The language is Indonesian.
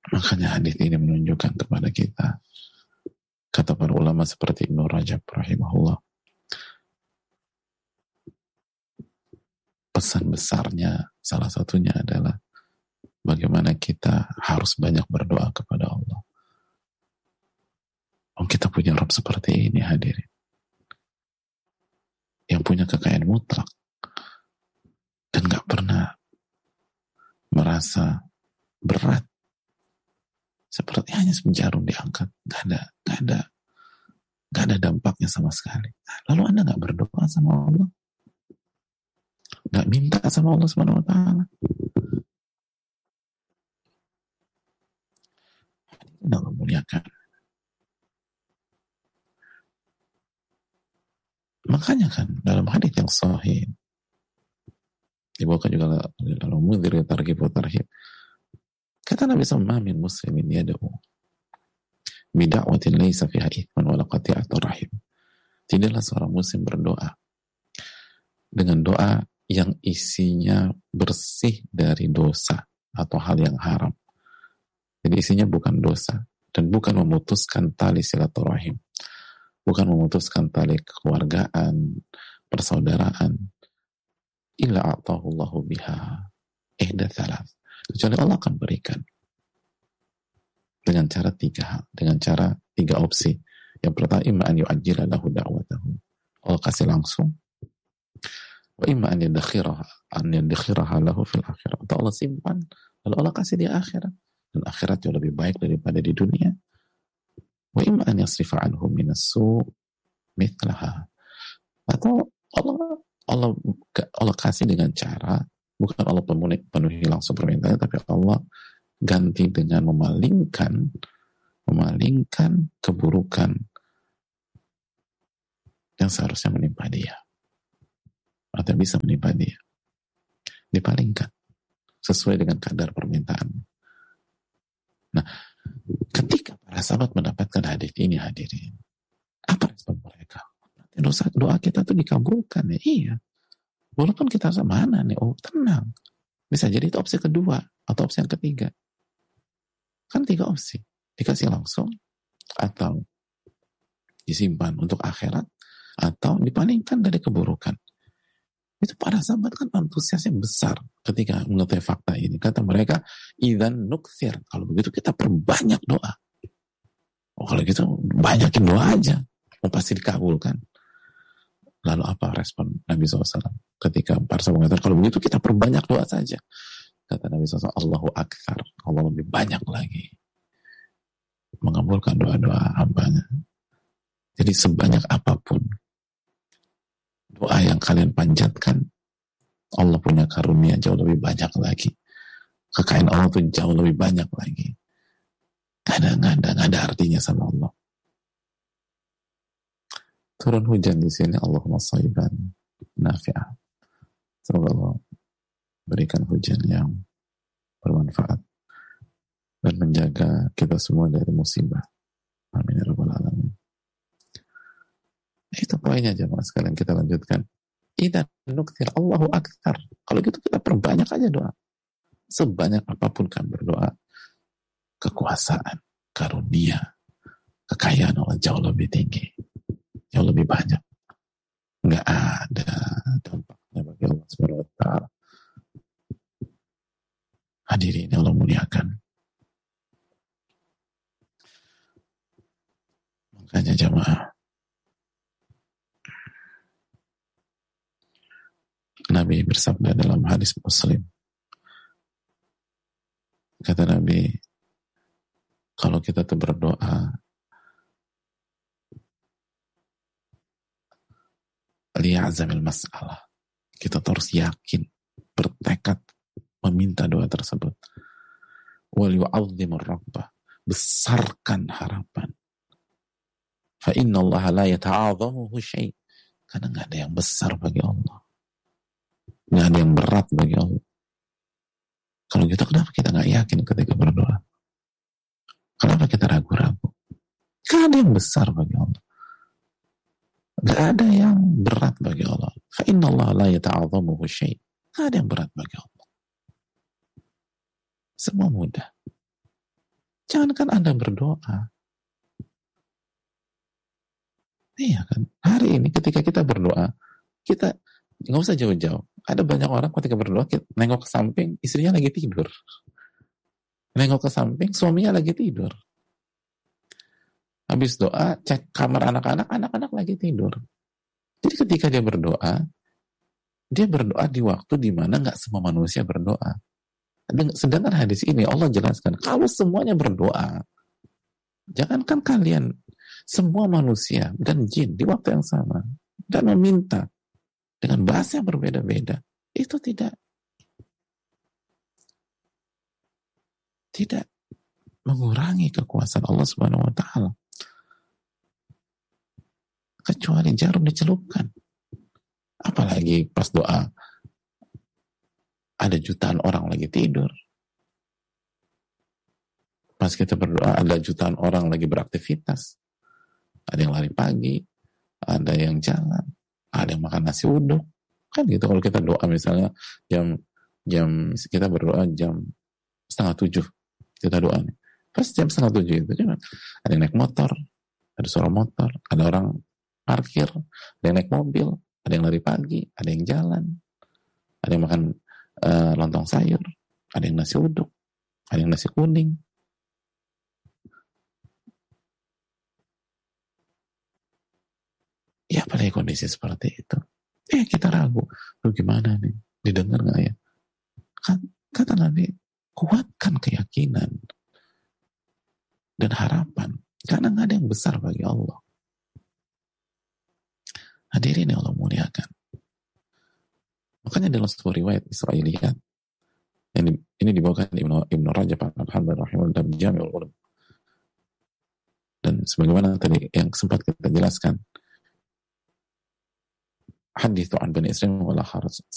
Makanya hadis ini menunjukkan kepada kita, kata para ulama seperti Ibnu Rajab rahimahullah, pesan besarnya salah satunya adalah bagaimana kita harus banyak berdoa kepada Allah. Oh, kita punya Rabb seperti ini hadirin, yang punya kekayaan mutlak dan gak pernah merasa berat, seperti hanya jarum diangkat, gak ada dampaknya sama sekali. Lalu Anda gak berdoa sama Allah, gak minta sama Allah Subhanahu wa Ta'ala. Anda memuliakan. Makanya kan dalam hadis yang sahih dibawakan juga dalam Mundhir Targhib wa Tarhib, kata Nabi sallallahu alaihi wasallam, muslimin yad'u bid'awatin laysa fiha ithman wala qati'atur rahim. Tidaklah seorang muslim berdoa dengan doa yang isinya bersih dari dosa atau hal yang haram. Jadi isinya bukan dosa dan bukan memutuskan tali silaturahim, bukan memutuskan tali kekeluargaan, persaudaraan. Illa a'tahullahu biha ihda thalath. Kecuali Allah akan berikan dengan cara 3 hal, dengan cara 3 opsi. Yang pertama, imma an yu'ajjila lahu da'watahu, Allah kasih langsung. Wa imma an yadakhiraha lahu fil akhirah, atau Allah simpan lalu Allah kasih di akhirat, dan akhirat jauh lebih baik daripada di dunia. Wa imma an yasrifa anhu minas su' mithlaha, atau Allah kasih dengan cara, bukan Allah penuhi langsung permintaannya, tapi Allah ganti dengan memalingkan keburukan yang seharusnya menimpa dia atau bisa menimpa dia, dipalingkan sesuai dengan kadar permintaan. Nah, ketika para sahabat mendapatkan hadis ini, hadirin, apa respon mereka? Doa kita tuh dikabulkan ya. Iya, walaupun kita rasa mana nih, oh tenang, bisa jadi itu opsi kedua atau opsi yang ketiga. Kan 3 opsi, dikasih langsung, atau disimpan untuk akhirat, atau dipalingkan dari keburukan. Itu para sahabat kan antusiasnya besar ketika mengetahui fakta ini. Kata mereka, idzan nukthir, kalau begitu kita perbanyak doa. Oh, kalau gitu banyakin doa aja, pasti dikabulkan. Lalu apa respon Nabi SAW ketika para sahabat mengatakan, kalau begitu kita perbanyak doa saja? Kata Nabi SAW, Allahu Akbar, Allah lebih banyak lagi mengabulkan doa-doa hambanya. Jadi sebanyak apapun doa yang kalian panjatkan, Allah punya karunia jauh lebih banyak lagi. Kekayaan Allah itu jauh lebih banyak lagi. Gak ada artinya sama Allah. Turun hujan di sini, Allahumma shayban nafi'ah. Semoga Allah berikan hujan yang bermanfaat dan menjaga kita semua dari musibah. Amin ya rabbal alamin. Itu poinnya jemaah sekalian, kita lanjutkan. Idzan nukthir, Allahu akbar. Kalau gitu kita perbanyak aja doa. Sebanyak apapun kan berdoa, kekuasaan, karunia, kekayaan Allah jauh lebih tinggi, jauh lebih banyak. Nggak ada dampaknya bagi Allah Subhanahu wa Ta'ala. Hadirin yang Allah muliakan. Makanya jemaah, Nabi bersabda dalam hadis Muslim, kata Nabi, kalau kita tuh berdoa, liya'zamil mas'alah, kita terus yakin, bertekad meminta doa tersebut. Wal yu'azzimur rabbah, besarkan harapan. Fa inna Allah la yata'adhamuhu syai', karena gak ada yang besar bagi Allah, gak ada yang berat bagi Allah. Kalau gitu kenapa kita gak yakin ketika berdoa? Kenapa kita ragu-ragu? Gak ada yang besar bagi Allah, gak ada yang berat bagi Allah. Fa inna Allah la yata'adhamuhu syai', gak ada yang berat bagi Allah, semua mudah. Jangankan Anda berdoa. Iya kan? Hari ini ketika kita berdoa, kita nggak usah jauh-jauh. Ada banyak orang ketika berdoa, nengok ke samping, istrinya lagi tidur. Nengok ke samping, suaminya lagi tidur. Habis doa, cek kamar anak-anak, anak-anak lagi tidur. Jadi ketika dia berdoa di waktu di mana nggak semua manusia berdoa. Sedangkan hadis ini Allah jelaskan, kalau semuanya berdoa, jangankan kalian, semua manusia dan jin di waktu yang sama dan meminta dengan bahasa yang berbeda-beda, itu tidak mengurangi kekuasaan Allah Subhanahu wa taala. Kecuali jarum dicelupkan. Apalagi pas doa ada jutaan orang lagi tidur. Pas kita berdoa ada jutaan orang lagi beraktivitas. Ada yang lari pagi, ada yang jalan, ada yang makan nasi uduk. Kan gitu kalau kita doa misalnya jam kita berdoa jam 6:30 kita doa nih. Pas jam 6:30 itu cuman ada yang naik motor, ada suara motor, ada orang parkir, ada yang naik mobil, ada yang lari pagi, ada yang jalan, ada yang makan lontong sayur, ada yang nasi uduk, ada yang nasi kuning. Ya apalagi kondisi seperti itu. Kita ragu, lu gimana nih? Didengar gak ya? Kata Nabi, kuatkan keyakinan dan harapan. Karena gak ada yang besar bagi Allah. Hadirin yang Allah muliakan. Makanya dalam sebuah riwayat Israiliyat, ini dibawakan Ibnu Rajab al-Hanbali rahimahullah dalam Jami'ul Ulum. Dan sebagaimana tadi yang sempat kita jelaskan, hadithu an Bani Israil wala haraj.